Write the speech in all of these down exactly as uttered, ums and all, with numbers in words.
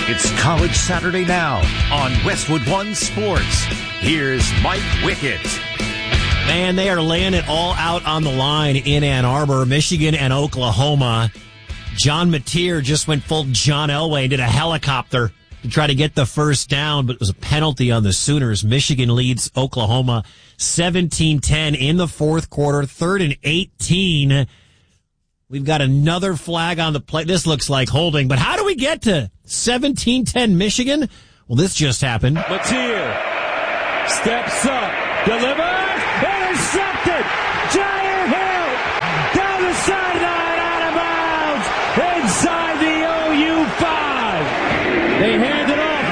It's College Saturday now on Westwood One Sports. Here's Mike Wickett. Man, they are laying it all out on the line in Ann Arbor, Michigan and Oklahoma. John Mateer just went full John Elway and did a helicopter to try to get the first down, but it was a penalty on the Sooners. Michigan leads Oklahoma seventeen ten in the fourth quarter, third and eighteen. We've got another flag on the play. This looks like holding, but how do we get to seventeen ten Michigan? Well, this just happened. Mateer steps up, delivers, intercepted. Jair Hill down the sideline, out of bounds, inside the O U five. They hand it off.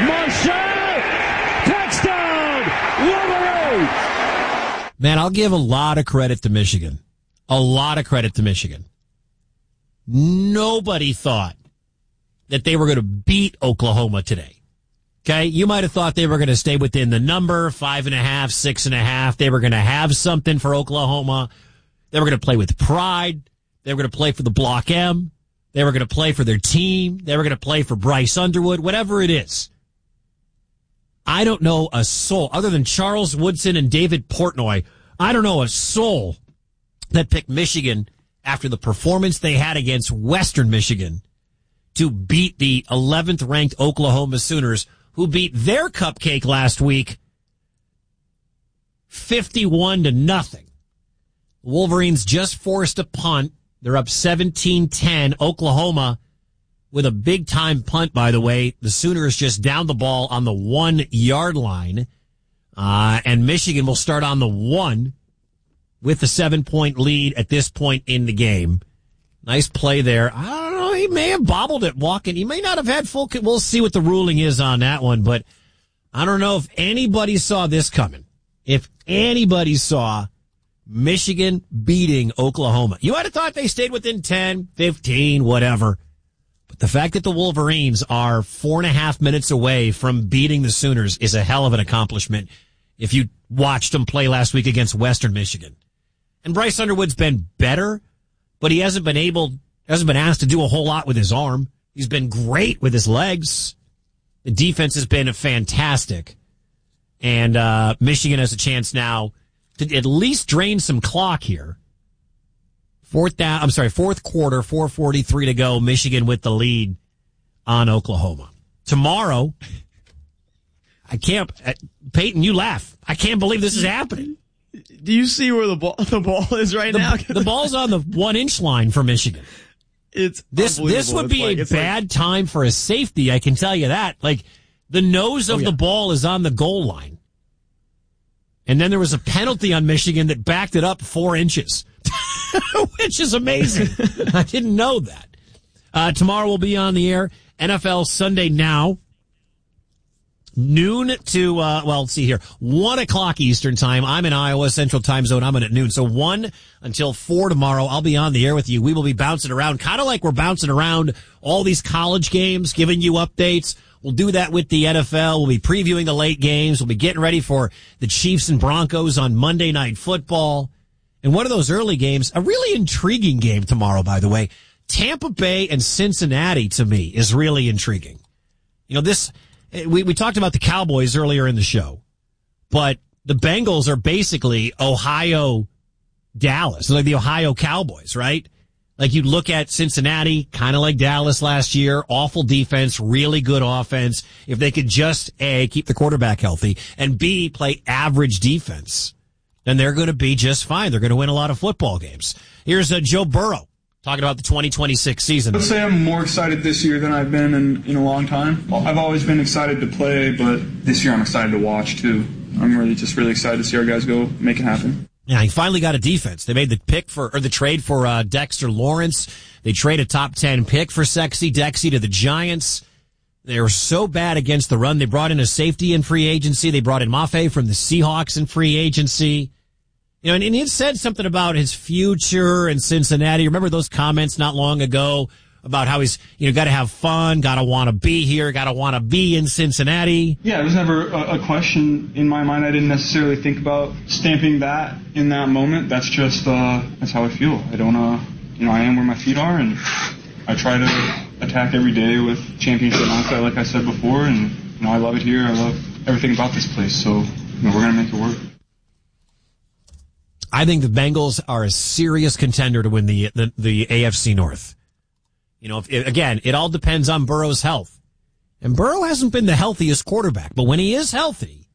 Marshall, touchdown, Wolverine. Man, I'll give a lot of credit to Michigan. A lot of credit to Michigan. Nobody thought that they were going to beat Oklahoma today. Okay, you might have thought they were going to stay within the number, five and a half, six and a half. They were going to have something for Oklahoma. They were going to play with pride. They were going to play for the Block M. They were going to play for their team. They were going to play for Bryce Underwood, whatever it is. I don't know a soul, other than Charles Woodson and David Portnoy, I don't know a soul that picked Michigan after the performance they had against Western Michigan to beat the eleventh ranked Oklahoma Sooners, who beat their cupcake last week fifty-one to nothing. Wolverines just forced a punt. They're up seventeen ten. Oklahoma with a big time punt, by the way. The Sooners just down the ball on the one yard line. Uh, and Michigan will start on the one with the seven point lead at this point in the game. Nice play there. I don't know. He may have bobbled it walking. He may not have had full. We'll see what the ruling is on that one, but I don't know if anybody saw this coming. If anybody saw Michigan beating Oklahoma, you might have thought they stayed within ten, fifteen, whatever. But the fact that the Wolverines are four and a half minutes away from beating the Sooners is a hell of an accomplishment if you watched them play last week against Western Michigan. And Bryce Underwood's been better, but he hasn't been able, hasn't been asked to do a whole lot with his arm. He's been great with his legs. The defense has been fantastic. And uh Michigan has a chance now to at least drain some clock here. Fourth down, I'm sorry, fourth quarter, four forty-three to go. Michigan with the lead on Oklahoma. Tomorrow, I can't, Peyton, you laugh. I can't believe this is happening. Do you see where the ball the ball is right the, now? The ball's on the one inch line for Michigan. It's this this would it's be like, a bad like, time for a safety. I can tell you that. Like the nose of oh, yeah. the ball is on the goal line, and then there was a penalty on Michigan that backed it up four inches, which is amazing. I didn't know that. Uh, tomorrow we'll be on the air. N F L Sunday Now. Noon to, uh, well, let's see here, one o'clock Eastern time. I'm in Iowa Central Time Zone. I'm in at noon. So one until four tomorrow. I'll be on the air with you. We will be bouncing around, kind of like we're bouncing around all these college games, giving you updates. We'll do that with the N F L. We'll be previewing the late games. We'll be getting ready for the Chiefs and Broncos on Monday Night Football. And one of those early games, a really intriguing game tomorrow, by the way. Tampa Bay and Cincinnati, to me, is really intriguing. You know, this... We we talked about the Cowboys earlier in the show, but the Bengals are basically Ohio Dallas, like the Ohio Cowboys, right? Like you look at Cincinnati, kind of like Dallas last year, awful defense, really good offense. If they could just A, keep the quarterback healthy, and B, play average defense, then they're going to be just fine. They're going to win a lot of football games. Here's uh, Joe Burrow. Talking about the twenty twenty-six season. I would say I'm more excited this year than I've been in, in a long time. I've always been excited to play, but this year I'm excited to watch, too. I'm really just really excited to see our guys go make it happen. Yeah, he finally got a defense. They made the pick for, or the trade for uh, Dexter Lawrence. They traded a top ten pick for Sexy Dexy to the Giants. They were so bad against the run. They brought in a safety in free agency. They brought in Mafe from the Seahawks in free agency. You know, and, and he had said something about his future in Cincinnati. Remember those comments not long ago about how he's, you know, got to have fun, got to want to be here, got to want to be in Cincinnati. Yeah, it was never a, a question in my mind. I didn't necessarily think about stamping that in that moment. That's just, uh, that's how I feel. I don't, uh, you know, I am where my feet are, and I try to attack every day with championship mindset, like I said before. And, you know, I love it here. I love everything about this place. So, you know, we're going to make it work. I think the Bengals are a serious contender to win the the, the A F C North. You know, if, again, it all depends on Burrow's health. And Burrow hasn't been the healthiest quarterback, but when he is healthy,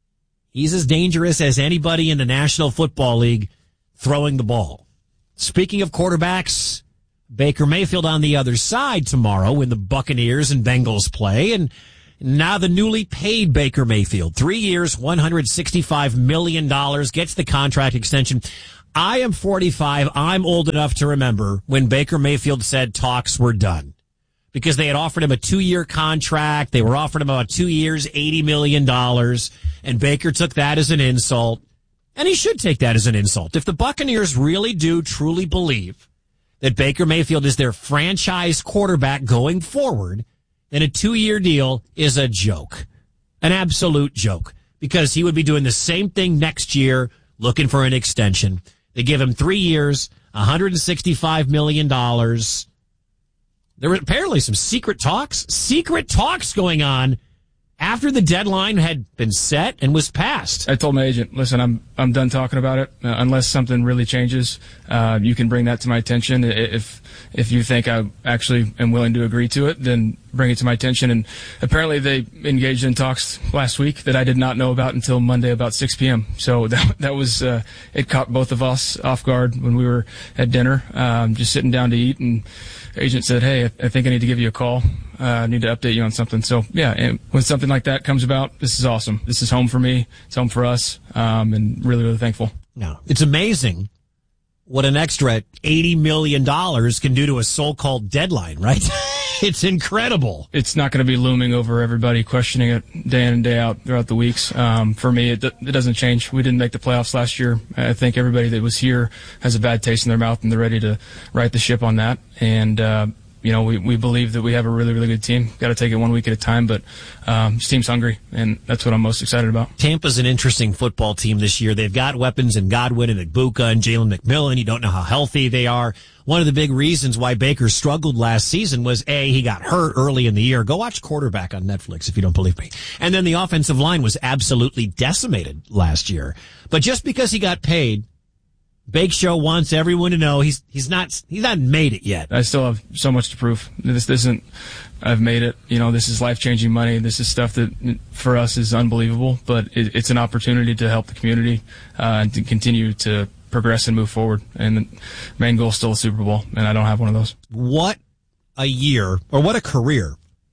he's as dangerous as anybody in the National Football League throwing the ball. Speaking of quarterbacks, Baker Mayfield on the other side tomorrow when the Buccaneers and Bengals play. And now the newly paid Baker Mayfield, three years, one hundred sixty-five million dollars, gets the contract extension. I am forty-five. I'm old enough to remember when Baker Mayfield said talks were done because they had offered him a two-year contract. They were offering him about two years, eighty million dollars, and Baker took that as an insult. And he should take that as an insult. If the Buccaneers really do truly believe that Baker Mayfield is their franchise quarterback going forward, then a two-year deal is a joke, an absolute joke, because he would be doing the same thing next year, looking for an extension. They give him three years, one hundred sixty-five million dollars. There were apparently some secret talks, secret talks going on after the deadline had been set and was passed. I told my agent, listen, I'm I'm done talking about it. Uh, unless something really changes, uh, you can bring that to my attention. If if you think I actually am willing to agree to it, then bring it to my attention. And apparently they engaged in talks last week that I did not know about until Monday about six p.m. So that, that was, uh, it caught both of us off guard when we were at dinner, um, just sitting down to eat. And agent said, hey, I, I think I need to give you a call. Uh, I need to update you on something. So, yeah, and when something like that comes about, this is awesome. This is home for me. It's home for us, um, and really, really thankful. No, it's amazing what an extra eighty million dollars can do to a so-called deadline, right? It's incredible. It's not going to be looming over everybody, questioning it day in and day out throughout the weeks. Um, for me, it, it doesn't change. We didn't make the playoffs last year. I think everybody that was here has a bad taste in their mouth, and they're ready to right the ship on that. And, uh, you know, we, we believe that we have a really, really good team. Got to take it one week at a time, but um, this team's hungry, and that's what I'm most excited about. Tampa's an interesting football team this year. They've got weapons in Godwin and Igbuka and Jalen McMillan. You don't know how healthy they are. One of the big reasons why Baker struggled last season was, A, he got hurt early in the year. Go watch Quarterback on Netflix if you don't believe me. And then the offensive line was absolutely decimated last year. But just because he got paid, Bake Show wants everyone to know he's he's not he's not made it yet. I still have so much to prove. This isn't I've made it. You know, this is life-changing money. This is stuff that for us is unbelievable, but it, it's an opportunity to help the community uh, and to continue to progress and move forward. And the main goal is still a Super Bowl, and I don't have one of those. What a year, or what a career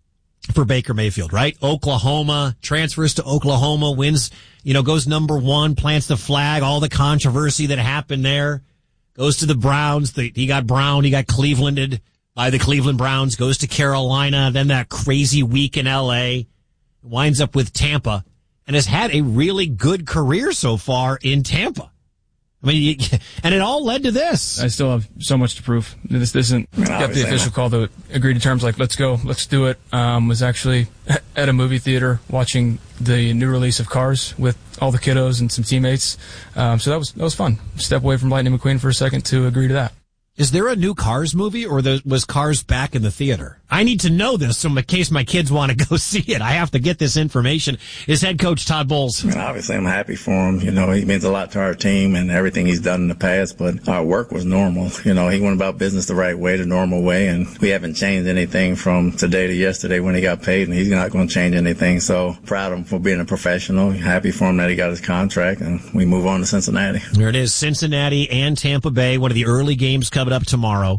for Baker Mayfield, right? Oklahoma, transfers to Oklahoma, wins, you know, goes number one, plants the flag, all the controversy that happened there, goes to the Browns. The, he got Brown, he got Clevelanded by the Cleveland Browns, goes to Carolina, then that crazy week in L A, winds up with Tampa, and has had a really good career so far in Tampa. I mean, and it all led to this. I still have so much to prove. This isn't I mean, got the official call to agree to terms like, let's go, let's do it. Um, was actually at a movie theater watching the new release of Cars with all the kiddos and some teammates. Um, so that was, that was fun. Step away from Lightning McQueen for a second to agree to that. Is there a new Cars movie, or the, was Cars back in the theater? I need to know this so in case my kids want to go see it. I have to get this information. Is head coach Todd Bowles? I mean, obviously, I'm happy for him. You know, he means a lot to our team and everything he's done in the past, but our work was normal. You know, he went about business the right way, the normal way, and we haven't changed anything from today to yesterday when he got paid, and he's not going to change anything. So proud of him for being a professional. Happy for him that he got his contract, and we move on to Cincinnati. There it is, Cincinnati and Tampa Bay, one of the early games coming up tomorrow.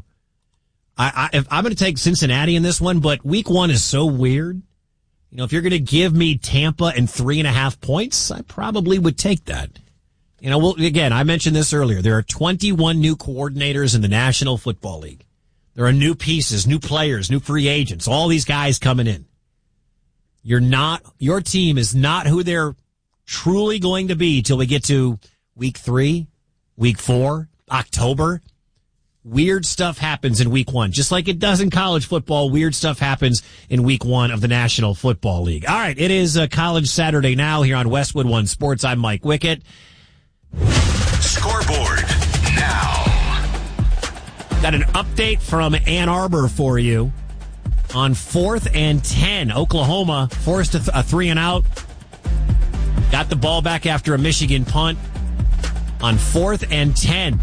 I, I, if I'm going to take Cincinnati in this one, but week one is so weird. You know, if you're going to give me Tampa and three and a half points, I probably would take that. You know, well, again, I mentioned this earlier. There are twenty-one new coordinators in the National Football League. There are new pieces, new players, new free agents, all these guys coming in. You're not, your team is not who they're truly going to be till we get to week three, week four, October. Weird stuff happens in week one. Just like it does in college football, weird stuff happens in week one of the National Football League. All right, it is a College Saturday now here on Westwood One Sports. I'm Mike Wickett. Scoreboard now. Got an update from Ann Arbor for you. on fourth and ten. Oklahoma forced a, th- a three and out. Got the ball back after a Michigan punt on fourth and ten.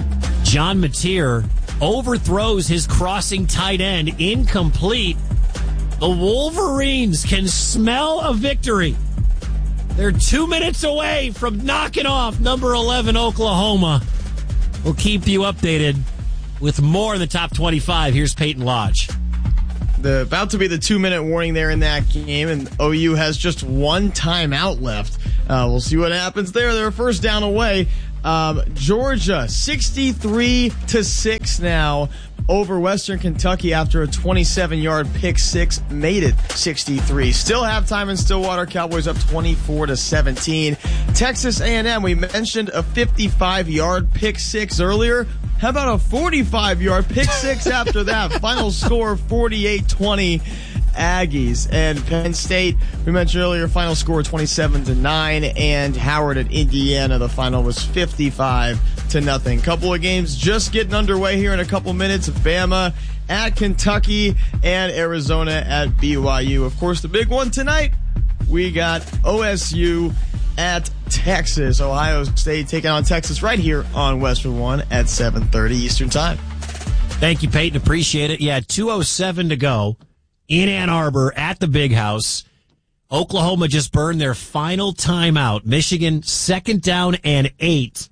John Mateer overthrows his crossing tight end, incomplete. The Wolverines can smell a victory. They're two minutes away from knocking off number eleven Oklahoma. We'll keep you updated with more in the top twenty-five. Here's Peyton Lodge. The, about to be the two-minute warning there in that game, and O U has just one timeout left. Uh, we'll see what happens there. They're first down away. Um, Georgia, sixty-three to six now over Western Kentucky after a twenty-seven-yard pick six made it sixty-three. Still halftime in Stillwater. Cowboys up twenty-four to seventeen. Texas A and M, we mentioned a fifty-five-yard pick six earlier. How about a forty-five-yard pick six after that? Final score forty-eight twenty. Aggies. And Penn State, we mentioned earlier, final score twenty-seven to nine, and Howard at Indiana, the final was fifty-five to nothing. Couple of games just getting underway here in a couple minutes. Bama at Kentucky and Arizona at B Y U. Of course, the big one tonight, we got O S U at Texas. Ohio State taking on Texas right here on Westwood One at seven thirty Eastern Time. Thank you, Peyton. Appreciate it. Yeah, two oh seven to go. In Ann Arbor at the Big House. Oklahoma just burned their final timeout. Michigan second down and eight.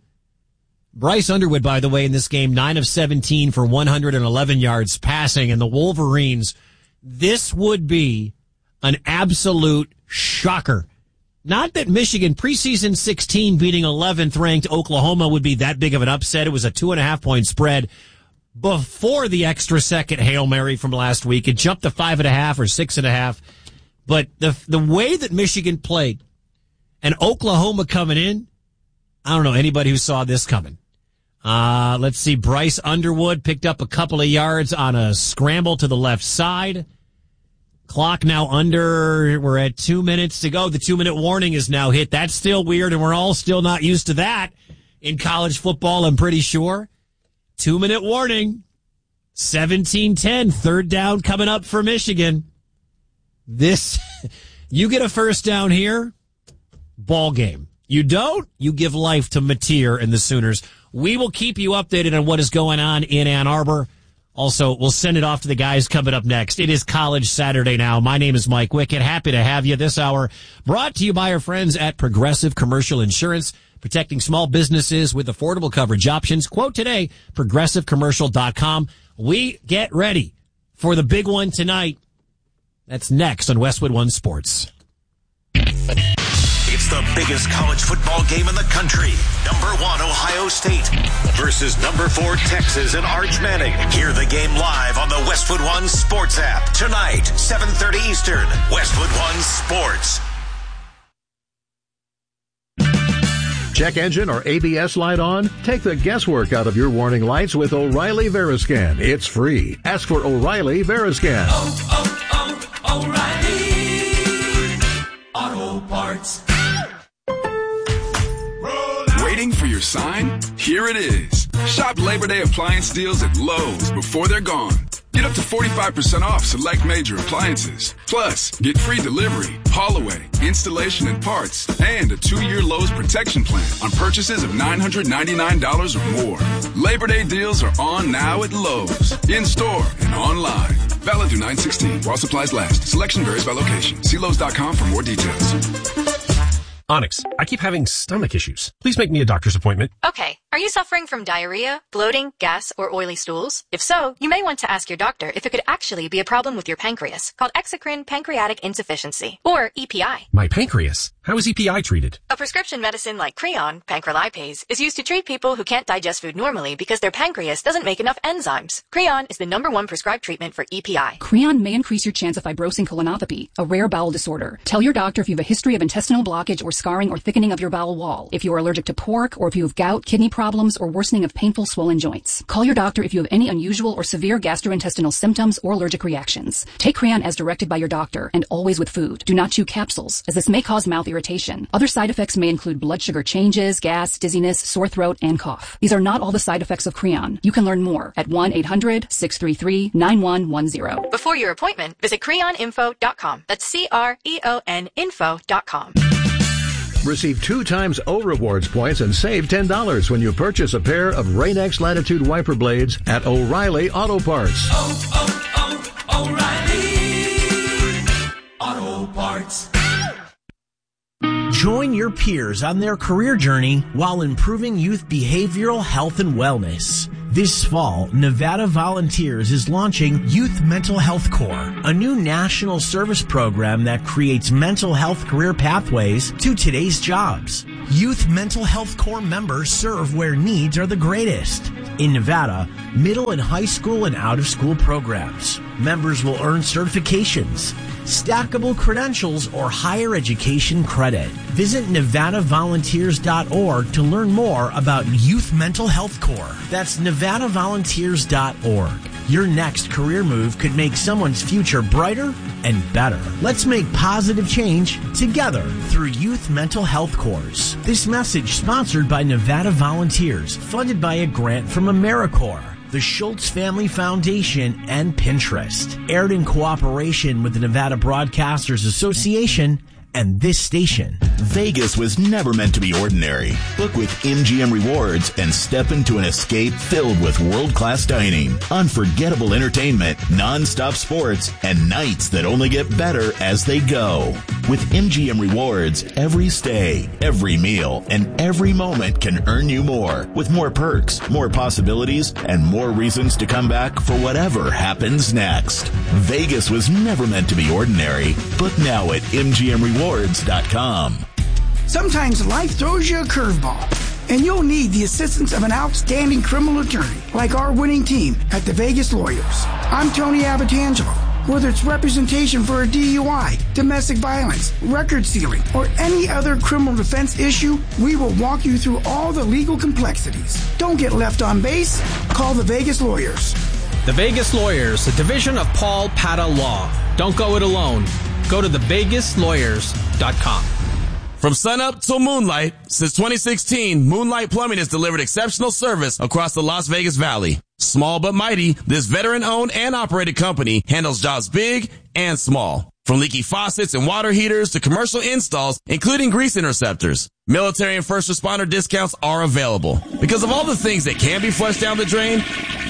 Bryce Underwood, by the way, in this game, nine of seventeen for one hundred eleven yards passing. And the Wolverines, this would be an absolute shocker. Not that Michigan preseason sixteen beating eleventh ranked Oklahoma would be that big of an upset. It was a two and a half point spread. Before the extra second Hail Mary from last week, it jumped to five and a half or six and a half. But the the way that Michigan played and Oklahoma coming in, I don't know anybody who saw this coming. Uh, let's see. Bryce Underwood picked up a couple of yards on a scramble to the left side. Clock now under, we're at two minutes to go. The two minute warning is now hit. That's still weird, and we're all still not used to that in college football, I'm pretty sure. Two-minute warning, seventeen ten, third down coming up for Michigan. This, you get a first down here, ball game. You don't, you give life to Mateer and the Sooners. We will keep you updated on what is going on in Ann Arbor. Also, we'll send it off to the guys coming up next. It is College Saturday now. My name is Mike Wickett. Happy to have you this hour. Brought to you by our friends at Progressive Commercial Insurance. Protecting small businesses with affordable coverage options. Quote today, progressive commercial dot com. We get ready for the big one tonight. That's next on Westwood One Sports. It's the biggest college football game in the country. Number one, Ohio State versus number four, Texas and Arch Manning. Hear the game live on the Westwood One Sports app. Tonight, seven thirty Eastern, Westwood One Sports. Check engine or A B S light on? Take the guesswork out of your warning lights with O'Reilly Veriscan. It's free. Ask for O'Reilly Veriscan. Oh, oh, oh, O'Reilly Auto Parts. Waiting for your sign? Here it is. Shop Labor Day appliance deals at Lowe's before they're gone. Get up to forty-five percent off select major appliances. Plus, get free delivery, haul away, installation and parts, and a two-year Lowe's protection plan on purchases of nine hundred ninety-nine dollars or more. Labor Day deals are on now at Lowe's, in-store and online. Valid through nine sixteen while supplies last. Selection varies by location. See Lowe's dot com for more details. Onyx, I keep having stomach issues. Please make me a doctor's appointment. Okay. Are you suffering from diarrhea, bloating, gas, or oily stools? If so, you may want to ask your doctor if it could actually be a problem with your pancreas, called exocrine pancreatic insufficiency, or E P I. My pancreas? How is E P I treated? A prescription medicine like Creon, pancrelipase, is used to treat people who can't digest food normally because their pancreas doesn't make enough enzymes. Creon is the number one prescribed treatment for E P I. Creon may increase your chance of fibrosing colonopathy, a rare bowel disorder. Tell your doctor if you have a history of intestinal blockage or scarring or thickening of your bowel wall, if you are allergic to pork, or if you have gout, kidney problems, problems, or worsening of painful swollen joints. Call your doctor if you have any unusual or severe gastrointestinal symptoms or allergic reactions. Take Creon as directed by your doctor and always with food. Do not chew capsules, as this may cause mouth irritation. Other side effects may include blood sugar changes, gas, dizziness, sore throat, and cough. These are not all the side effects of Creon. You can learn more at one eight hundred six three three nine one one zero. Before your appointment, visit creon info dot com. That's C R E O N info dot com. Receive two times O Rewards points and save ten dollars when you purchase a pair of Rain-X Latitude wiper blades at O'Reilly Auto Parts. Oh, oh, oh, O'Reilly Auto Parts. Join your peers on their career journey while improving youth behavioral health and wellness. This fall, Nevada Volunteers is launching Youth Mental Health Corps, a new national service program that creates mental health career pathways to today's jobs. Youth Mental Health Corps members serve where needs are the greatest. In Nevada, middle and high school and out-of-school programs. Members will earn certifications, stackable credentials, or higher education credit. Visit nevada volunteers dot org to learn more about Youth Mental Health Corps. That's nevada volunteers dot org. Your next career move could make someone's future brighter and better. Let's make positive change together through Youth Mental Health Corps. This message sponsored by Nevada Volunteers, funded by a grant from AmeriCorps, the Schultz Family Foundation, and Pinterest. Aired in cooperation with the Nevada Broadcasters Association and this station. Vegas was never meant to be ordinary. Book with M G M Rewards and step into an escape filled with world-class dining, unforgettable entertainment, non-stop sports, and nights that only get better as they go. With M G M Rewards, every stay, every meal, and every moment can earn you more, with more perks, more possibilities, and more reasons to come back for whatever happens next. Vegas was never meant to be ordinary. Book now at M G M rewards dot com. Sometimes life throws you a curveball, and you'll need the assistance of an outstanding criminal attorney like our winning team at the Vegas Lawyers. I'm Tony Abatangelo. Whether it's representation for a D U I, domestic violence, record sealing, or any other criminal defense issue, we will walk you through all the legal complexities. Don't get left on base. Call the Vegas Lawyers. The Vegas Lawyers, a division of Paul Pata Law. Don't go it alone. Go to the vegas lawyers dot com. From sunup till moonlight, since twenty sixteen, Moonlight Plumbing has delivered exceptional service across the Las Vegas Valley. Small but mighty, this veteran-owned and operated company handles jobs big and small. From leaky faucets and water heaters to commercial installs, including grease interceptors. Military and first responder discounts are available. Because of all the things that can be flushed down the drain,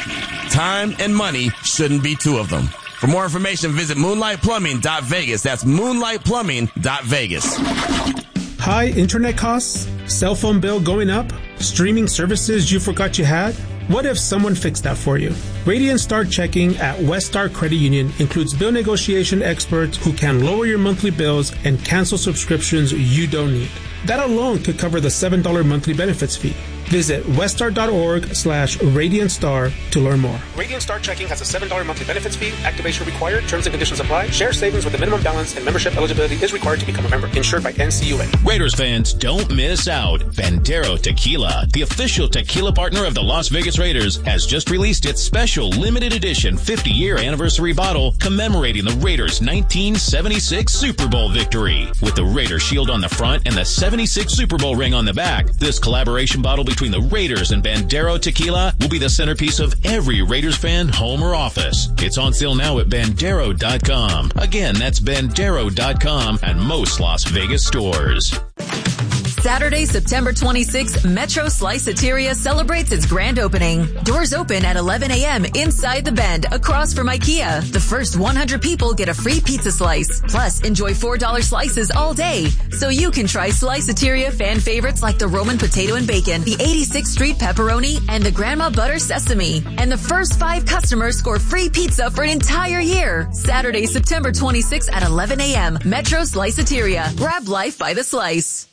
time and money shouldn't be two of them. For more information, visit moonlight plumbing dot vegas. That's moonlight plumbing dot vegas. High internet costs? Cell phone bill going up? Streaming services you forgot you had? What if someone fixed that for you? Radiant Star Checking at Westar Credit Union includes bill negotiation experts who can lower your monthly bills and cancel subscriptions you don't need. That alone could cover the seven dollars monthly benefits fee. Visit westar.org slash Radiant Star to learn more. Radiant Star Checking has a seven dollars monthly benefits fee. Activation required. Terms and conditions apply. Share savings with a minimum balance and membership eligibility is required to become a member. Insured by N C U A. Raiders fans, don't miss out. Bandero Tequila, the official tequila partner of the Las Vegas Raiders, has just released its special limited edition fifty-year anniversary bottle commemorating the Raiders' nineteen seventy-six Super Bowl victory. With the Raider shield on the front and the seventy-six Super Bowl ring on the back, this collaboration bottle between the Raiders and Bandero Tequila will be the centerpiece of every Raiders fan home or office. It's on sale now at bandero dot com. Again, that's bandero dot com and most Las Vegas stores. Saturday, September twenty-sixth, Metro Sliceateria celebrates its grand opening. Doors open at eleven a.m. inside the Bend, across from IKEA. The first one hundred people get a free pizza slice. Plus, enjoy four dollars slices all day. So you can try Sliceateria fan favorites like the Roman potato and bacon, the eighty-sixth Street pepperoni, and the Grandma Butter sesame. And the first five customers score free pizza for an entire year. Saturday, September twenty-sixth at eleven a.m. Metro Sliceateria. Grab life by the slice.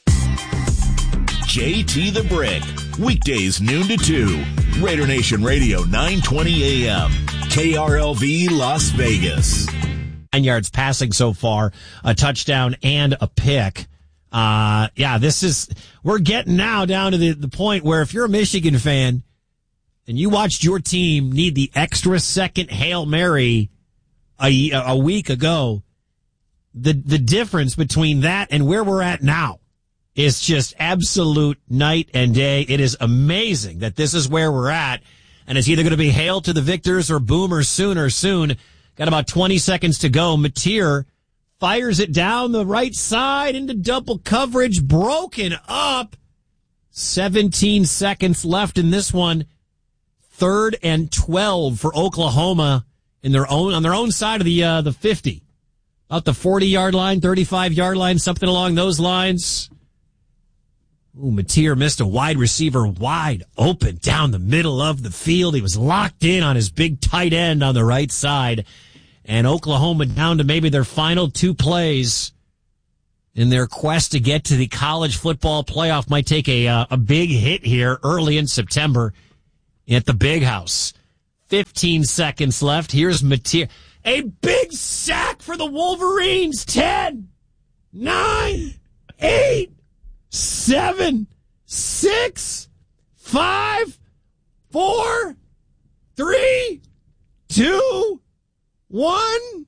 J T the Brick. Weekdays noon to two. Raider Nation Radio nine twenty a.m. K R L V Las Vegas. Nine yards passing so far, a touchdown and a pick Uh, yeah, this is, we're getting now down to the, the point where if you're a Michigan fan and you watched your team need the extra second Hail Mary a, a week ago, the, the difference between that and where we're at now is just absolute night and day. It is amazing that this is where we're at. And it's either going to be hail to the victors or boomer sooner soon. Got about twenty seconds to go. Mateer fires it down the right side into double coverage. Broken up. seventeen seconds left in this one. Third and twelve for Oklahoma in their own, on their own side of the, uh, the fifty. About the forty yard line, thirty-five yard line, something along those lines. Ooh, Mateer missed a wide receiver wide open down the middle of the field. He was locked in on his big tight end on the right side. And Oklahoma down to maybe their final two plays in their quest to get to the college football playoff. Might take a, uh, a big hit here early in September at the Big House. fifteen seconds left. Here's Mateer. A big sack for the Wolverines. ten, nine, eight, seven, six, five, four, three, two, one.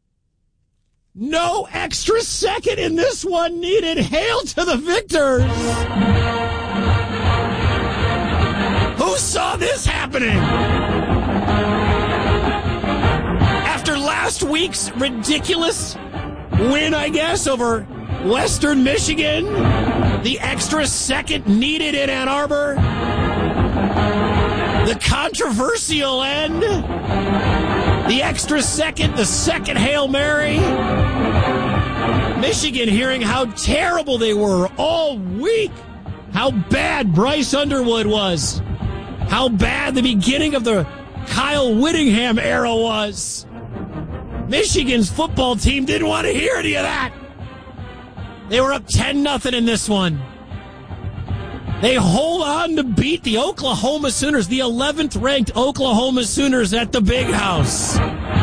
No extra second in this one needed. Hail to the victors. Who saw this happening? After last week's ridiculous win, I guess, over Western Michigan, the extra second needed in Ann Arbor, the controversial end, the extra second, the second Hail Mary, Michigan hearing how terrible they were all week, how bad Bryce Underwood was, how bad the beginning of the Kyle Whittingham era was. Michigan's football team didn't want to hear any of that. They were up ten nothing in this one. They hold on to beat the Oklahoma Sooners, the eleventh ranked Oklahoma Sooners at the Big House.